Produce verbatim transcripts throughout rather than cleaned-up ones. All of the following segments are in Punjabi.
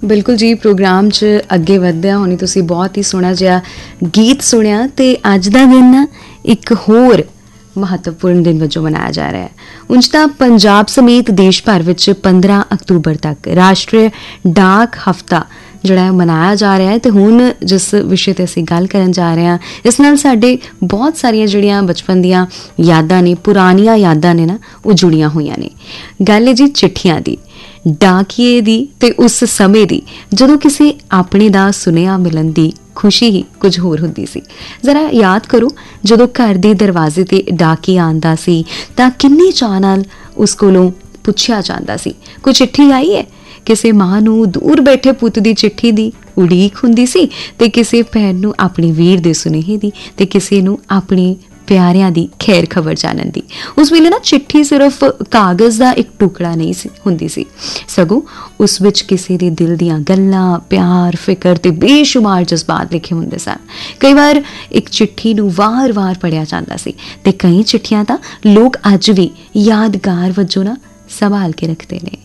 बिल्कुल जी, प्रोग्राम च अगे वधदे होनी तुसी बहुत ही सोहना जिहा गीत सुनिया ते अज दा दिन ना एक होर महत्वपूर्ण दिन वजों मनाया जा रहा है। उंज तां पंजाब समेत देश भर विच पंद्रह अक्तूबर तक राष्ट्रीय डाक हफ्ता ਜਿਹੜਾ ਮਨਾਇਆ ਜਾ ਰਿਹਾ ਹੈ ਤੇ ਹੁਣ ਜਿਸ ਵਿਸ਼ੇ ਤੇ ਅਸੀਂ ਗੱਲ ਕਰਨ ਜਾ ਰਹੇ ਹਾਂ ਇਸ ਨਾਲ ਸਾਡੇ ਬਹੁਤ ਸਾਰੀਆਂ ਜਿਹੜੀਆਂ ਬਚਪਨ ਦੀਆਂ ਯਾਦਾਂ ਨੇ, ਪੁਰਾਣੀਆਂ ਯਾਦਾਂ ਨੇ ਨਾ, ਉਹ ਜੁੜੀਆਂ ਹੋਈਆਂ ਨੇ। ਗੱਲ ਹੈ ਜੀ ਚਿੱਠੀਆਂ ਦੀ, ਡਾਕੀਏ ਦੀ ਤੇ ਉਸ ਸਮੇਂ ਦੀ ਜਦੋਂ ਕਿਸੇ ਆਪਣੇ ਦਾ ਸੁਨੇਹਾ ਮਿਲਣ ਦੀ ਖੁਸ਼ੀ ਹੀ ਕੁਝ ਹੋਰ ਹੁੰਦੀ ਸੀ। ਜ਼ਰਾ ਯਾਦ ਕਰੋ, ਜਦੋਂ ਘਰ ਦੇ ਦਰਵਾਜ਼ੇ ਤੇ ਡਾਕੀ ਆਉਂਦਾ ਸੀ ਤਾਂ ਕਿੰਨੇ ਚਾਅ ਨਾਲ ਉਸ ਕੋਲੋਂ ਪੁੱਛਿਆ ਜਾਂਦਾ ਸੀ ਕੋਈ ਚਿੱਠੀ ਆਈ ਹੈ। ਕਿਸੇ ਮਾਂ ਨੂੰ ਦੂਰ ਬੈਠੇ ਪੁੱਤ ਦੀ ਚਿੱਠੀ ਦੀ ਉਡੀਕ ਹੁੰਦੀ ਸੀ ਤੇ ਕਿਸੇ ਭੈਣ ਨੂੰ ਆਪਣੀ ਵੀਰ ਦੇ ਸੁਨੇਹੇ ਦੀ ਤੇ ਕਿਸੇ ਨੂੰ ਆਪਣੀ ਪਿਆਰਿਆਂ ਦੀ ਖੈਰ ਖਬਰ ਜਾਣਨ ਦੀ। ਉਸ ਵੇਲੇ ਨਾ ਚਿੱਠੀ ਸਿਰਫ ਕਾਗਜ਼ ਦਾ ਇੱਕ ਟੁਕੜਾ ਨਹੀਂ ਸੀ ਹੁੰਦੀ ਸੀ, ਸਗੋਂ ਉਸ ਵਿੱਚ ਕਿਸੇ ਦੇ ਦਿਲ ਦੀਆਂ ਗੱਲਾਂ, ਪਿਆਰ, ਫਿਕਰ ਤੇ ਬੇਸ਼ੁਮਾਰ ਜਜ਼ਬਾਤ ਲਿਖੇ ਹੁੰਦੇ ਸਨ। ਕਈ ਵਾਰ ਇੱਕ ਚਿੱਠੀ ਨੂੰ ਵਾਰ-ਵਾਰ ਪੜ੍ਹਿਆ ਜਾਂਦਾ ਸੀ ਤੇ ਕਈ ਚਿੱਠੀਆਂ ਤਾਂ ਲੋਕ ਅੱਜ ਵੀ ਯਾਦਗਾਰ ਵਜੋਂ ਨਾ ਸੰਭਾਲ ਕੇ ਰੱਖਦੇ ਨੇ।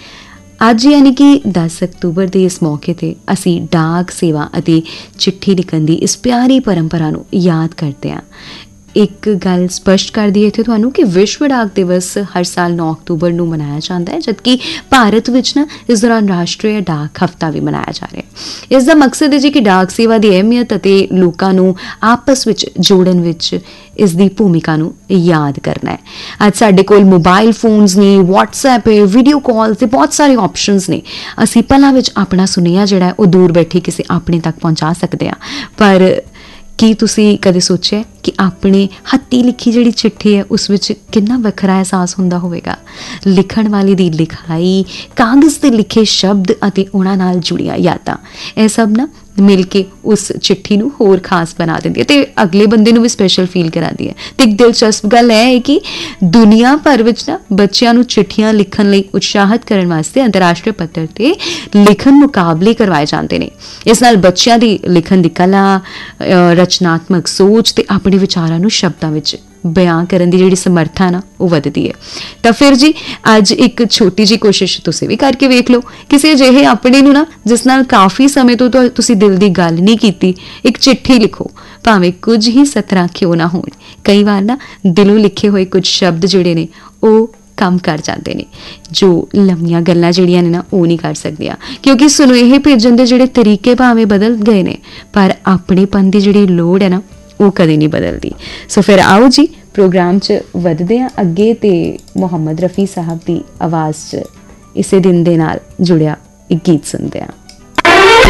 ਅੱਜ ਯਾਨੀ ਕਿ ਦਸ ਅਕਤੂਬਰ ਦੇ ਇਸ ਮੌਕੇ ਤੇ ਅਸੀਂ ਡਾਕ ਸੇਵਾ ਅਤੇ ਚਿੱਠੀ ਲਿਖਣ ਦੀ ਇਸ ਪਿਆਰੀ ਪਰੰਪਰਾ ਨੂੰ ਯਾਦ ਕਰਦੇ ਹਾਂ। ਇੱਕ ਗੱਲ ਸਪਸ਼ਟ ਕਰ ਦਈਏ ਇੱਥੇ ਤੁਹਾਨੂੰ ਕਿ ਵਿਸ਼ਵ ਡਾਕ ਦਿਵਸ ਹਰ ਸਾਲ ਨੌ ਅਕਤੂਬਰ ਨੂੰ ਮਨਾਇਆ ਜਾਂਦਾ ਹੈ, ਜਦਕਿ ਭਾਰਤ ਵਿੱਚ ਨਾ ਇਸ ਦੌਰਾਨ ਰਾਸ਼ਟਰੀ ਡਾਕ ਹਫ਼ਤਾ ਵੀ ਮਨਾਇਆ ਜਾ ਰਿਹਾ ਹੈ। ਇਸ ਦਾ ਮਕਸਦ ਹੈ ਜੀ ਕਿ ਡਾਕ ਸੇਵਾ ਦੀ ਅਹਿਮੀਅਤ ਅਤੇ ਲੋਕਾਂ ਨੂੰ ਆਪਸ ਵਿੱਚ ਜੋੜਨ ਵਿੱਚ ਇਸ ਦੀ ਭੂਮਿਕਾ ਨੂੰ ਯਾਦ ਕਰਨਾ ਹੈ। ਅੱਜ ਸਾਡੇ ਕੋਲ ਮੋਬਾਈਲ ਫੋਨਸ ਨੇ, ਵਟਸਐਪ ਹੈ, ਵੀਡੀਓ ਕਾਲ ਤੇ ਬਹੁਤ ਸਾਰੇ ਆਪਸ਼ਨਸ ਨੇ। ਅਸੀਂ ਪਲਾਂ ਵਿੱਚ ਆਪਣਾ ਸੁਨੇਹਾ ਜਿਹੜਾ ਉਹ ਦੂਰ ਬੈਠੇ ਕਿਸੇ ਆਪਣੇ ਤੱਕ ਪਹੁੰਚਾ ਸਕਦੇ ਹਾਂ। ਪਰ ਕੀ ਤੁਸੀਂ ਕਦੇ ਸੋਚਿਆ ਕਿ ਆਪਣੇ ਹੱਥੀਂ ਲਿਖੀ ਜਿਹੜੀ ਚਿੱਠੀ ਹੈ ਉਸ ਵਿੱਚ ਕਿੰਨਾ ਵੱਖਰਾ ਅਹਿਸਾਸ ਹੁੰਦਾ ਹੋਵੇਗਾ। ਲਿਖਣ ਵਾਲੇ ਦੀ ਲਿਖਾਈ, ਕਾਗਜ਼ 'ਤੇ ਲਿਖੇ ਸ਼ਬਦ ਅਤੇ ਉਹਨਾਂ ਨਾਲ ਜੁੜੀਆਂ ਯਾਦਾਂ, ਇਹ ਸਭ ਨਾ ਮਿਲ ਕੇ ਉਸ ਚਿੱਠੀ ਨੂੰ ਹੋਰ ਖਾਸ ਬਣਾ ਦਿੰਦੀ ਹੈ ਤੇ ਅਗਲੇ ਬੰਦੇ ਨੂੰ ਵੀ ਸਪੈਸ਼ਲ ਫੀਲ ਕਰਾਉਂਦੀ ਹੈ। ਤੇ ਇੱਕ ਦਿਲਚਸਪ ਗੱਲ ਇਹ ਹੈ ਕਿ ਦੁਨੀਆ ਭਰ ਵਿੱਚ ਨਾ ਬੱਚਿਆਂ ਨੂੰ ਚਿੱਠੀਆਂ ਲਿਖਣ ਲਈ ਉਤਸ਼ਾਹਿਤ ਕਰਨ ਵਾਸਤੇ ਅੰਤਰਰਾਸ਼ਟਰੀ ਪੱਧਰ ਤੇ ਲਿਖਣ ਮੁਕਾਬਲੇ ਕਰਵਾਏ ਜਾਂਦੇ ਨੇ। ਇਸ ਨਾਲ ਬੱਚਿਆਂ ਦੀ ਲਿਖਣ ਦੀ ਕਲਾ, ਰਚਨਾਤਮਕ ਸੋਚ ਤੇ ਆਪਣੇ ਵਿਚਾਰਾਂ ਨੂੰ ਸ਼ਬਦਾਂ ਵਿੱਚ ਬਿਆਨ ਕਰਨ ਦੀ ਜਿਹੜੀ ਸਮਰੱਥਾ ਨਾ ਉਹ ਵੱਧਦੀ ਹੈ। ਤਾਂ ਫਿਰ ਜੀ ਅੱਜ ਇੱਕ ਛੋਟੀ ਜਿਹੀ ਕੋਸ਼ਿਸ਼ ਤੁਸੀਂ ਵੀ ਕਰਕੇ ਵੇਖ ਲਓ। ਕਿਸੇ ਅਜਿਹੇ ਆਪਣੇ ਨੂੰ ਨਾ ਜਿਸ ਨਾਲ ਕਾਫੀ ਸਮੇਂ ਤੋਂ ਤੁਸੀਂ ਦਿਲ ਦੀ ਗੱਲ ਨਹੀਂ ਕੀਤੀ, ਇੱਕ ਚਿੱਠੀ ਲਿਖੋ, ਭਾਵੇਂ ਕੁਝ ਹੀ ਸਤਰਾਂ ਕਿਉਂ ਨਾ ਹੋਣ। ਕਈ ਵਾਰ ਨਾ ਦਿਲੋਂ ਲਿਖੇ ਹੋਏ ਕੁਝ ਸ਼ਬਦ ਜਿਹੜੇ ਨੇ ਉਹ ਕੰਮ ਕਰ ਜਾਂਦੇ ਨੇ ਜੋ ਲੰਮੀਆਂ ਗੱਲਾਂ ਜਿਹੜੀਆਂ ਨੇ ਨਾ ਉਹ ਨਹੀਂ ਕਰ ਸਕਦੀਆਂ, ਕਿਉਂਕਿ ਸੁਨੇਹੇ ਭੇਜਣ ਦੇ ਜਿਹੜੇ ਤਰੀਕੇ ਭਾਵੇਂ ਬਦਲ ਗਏ ਨੇ ਪਰ ਆਪਣੇਪਨ ਦੀ ਜਿਹੜੀ ਲੋੜ ਹੈ ਨਾ ਉਹ ਕਦੇ ਨਹੀਂ ਬਦਲਦੀ। ਸੋ ਫਿਰ ਆਓ ਜੀ ਪ੍ਰੋਗਰਾਮ 'ਚ ਵੱਧਦੇ ਹਾਂ ਅੱਗੇ ਤੇ ਮੁਹੰਮਦ ਰਫੀ ਸਾਹਿਬ ਦੀ ਆਵਾਜ਼ 'ਚ ਇਸੇ ਦਿਨ ਦੇ ਨਾਲ ਜੁੜਿਆ ਇੱਕ ਗੀਤ ਸੁਣਦੇ ਹਾਂ।